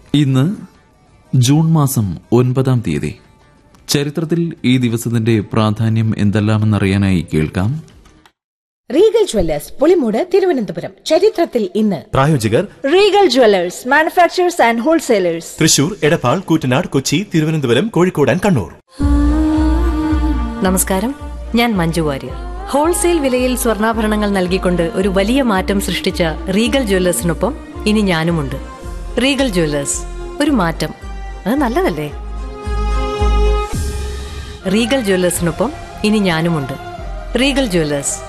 ഇന്ന് ജൂൺ മാസം 9-ാം തീയതി. ചരിത്രത്തിൽ ഈ ദിവസത്തിന്റെ പ്രാധാന്യം എന്തെല്ലാമെന്നറിയാനായി കേൾക്കാം. Regal Jewellers Pulimoodu Thiruvananthapuram. ചരിത്രത്തിൽ ഇന്ന്. പ്രായോജകർ Regal Jewellers, manufacturers and wholesalers, Thrissur, Edappal, Koottanad, Kochi, Thiruvananthapuram, Kozhikode and Kannur. നമസ്കാരം, ഞാൻ മഞ്ജു വാര്യർ. ഹോൾസെയിൽ വിലയിൽ സ്വർണ്ണാഭരണങ്ങൾ നൽകിക്കൊണ്ട് ഒരു വലിയ മാറ്റം സൃഷ്ടിച്ച റീഗൽ ജ്വല്ലേഴ്സിനൊപ്പം ഇനി ഞാനുമുണ്ട്. റീഗൽ ജ്വല്ലേഴ്സ്, ഒരു മാറ്റം, അത് നല്ലതല്ലേ? റീഗൽ ജ്വല്ലേഴ്സിനൊപ്പം ഇനി ഞാനുമുണ്ട്. Regal Jewellers.